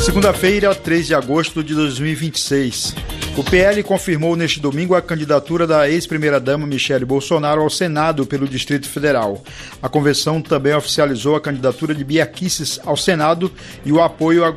Segunda-feira, 3 de agosto de 2026. O PL confirmou neste domingo a candidatura da ex-primeira-dama Michele Bolsonaro ao Senado pelo Distrito Federal. A convenção também oficializou a candidatura de Bia Kicis ao Senado e o apoio a